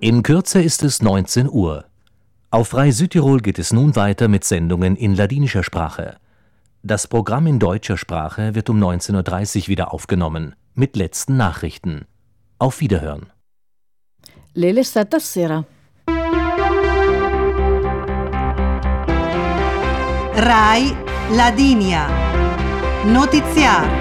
In Kürze ist es 19 Uhr. Auf Frei Südtirol geht es nun weiter mit Sendungen in ladinischer Sprache. Das Programm in deutscher Sprache wird um 19:30 Uhr wieder aufgenommen, mit letzten Nachrichten. Auf Wiederhören. Lele sera. Rai Ladinia. Notiziario.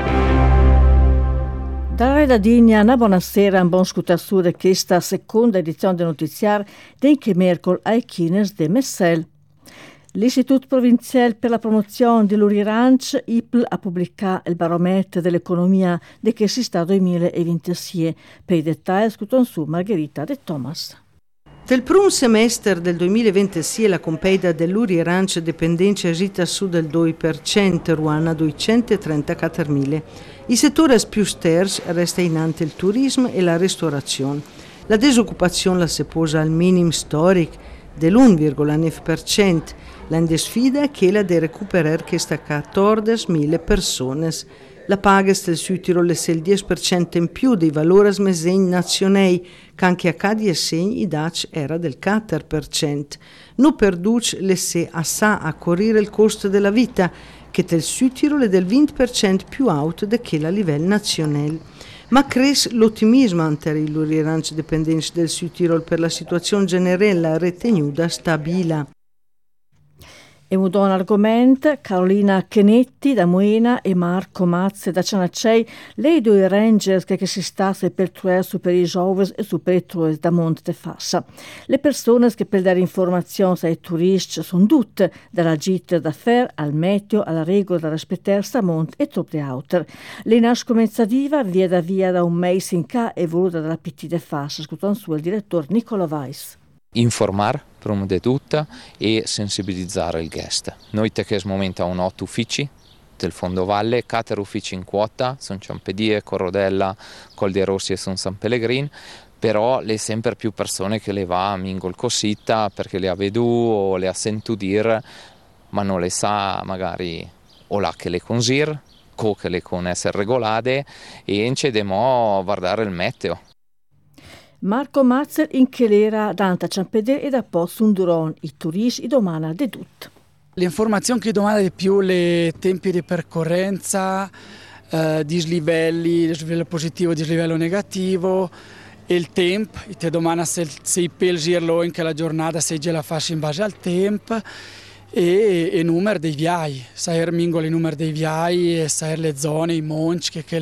Da Rai Ladinia, una buonasera, un buon scutassù di questa seconda edizione del notiziario denche mercol ai Kines de Messel. L'Istituto Provinciale per la Promozione dell'Uriranch IPL ha pubblicato il barometro dell'economia di che si sta 2026. Per i dettagli scuton su Margherita De Thomas. Del primo semestre del 2026 la compeida dell'Uriranch dipendenza agita su del 2%, ruana 234.000. I settori più sters resta in ante il turismo e la ristorazione. La disoccupazione la si posa al minimo storico dell'1,9%. La sfida è quella di recuperare queste 14.000 persone. La paga del Südtirol è il 10% in più dei valori mesegni nazionali, che anche a cadi e segni i DAC era del 4%. Non perduce le se assà a correre il costo della vita, che del Südtirol è del 20% più alto di quello a livello nazionale. Ma cresce l'ottimismo ante l'Uriranch dipendente del Südtirol per la situazione generale ritenuta stabile. E mudò un argomento, Carolina Chenetti da Moena e Marco Mazze da Cianacei, lei due rangers che si stasse per truer su per i giovani e su per i truer da Monte de Fassa. Le persone che per dare informazioni ai turisti sono tutte, dalla gita d'affaires al meteo, alla regola da rispettare a Monte e troppe altre. Le nasce mezzadiva via da un mese in ca e voluta dalla PT de Fassa, scuton su il direttore Nicola Weiss. Informare prima di tutto e sensibilizzare il guest. Noi in questo momento abbiamo 8 uffici del Fondovalle, 4 uffici in quota, sono Ciampedie, Corrodella, Col dei Rossi e San Pellegrin, però le sempre più persone che le va a mingol cosita perché le ha veduto o le ha sentito dire, ma non le sa magari o là che le consir, che le con essere regolate e incedemo a guardare il meteo. Marco Mazzer in Chelera, Danta Ciampedè e da posto un duron, i turisti, i domana de tut. L'informazione che domanda di più le tempi di percorrenza, dislivelli, dislivello positivo, dislivello negativo, e il tempo, ti domanda se i pelgirlo in che la giornata se già la fascia in base al tempo, e numero dei viai, saper mingoli i numeri dei viai e saper le zone, i monci che